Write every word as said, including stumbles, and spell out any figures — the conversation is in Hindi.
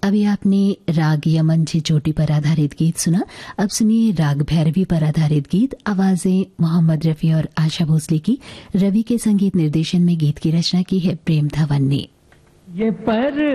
अभी आपने राग यमन जी चोटी पर आधारित गीत सुना। अब सुनिए राग भैरवी पर आधारित गीत। आवाजें मोहम्मद रफी और आशा भोसले की। रवि के संगीत निर्देशन में गीत की रचना की है प्रेम धवन ने। ये पर